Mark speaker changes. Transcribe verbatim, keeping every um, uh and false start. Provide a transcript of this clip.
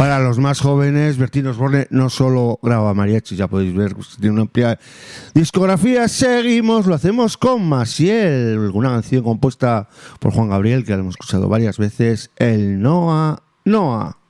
Speaker 1: Para los más jóvenes, Bertín Osborne no solo graba mariachi, ya podéis ver, pues, tiene una amplia discografía. Seguimos, lo hacemos con Maciel, una canción compuesta por Juan Gabriel, que la hemos escuchado varias veces, el Noa Noa.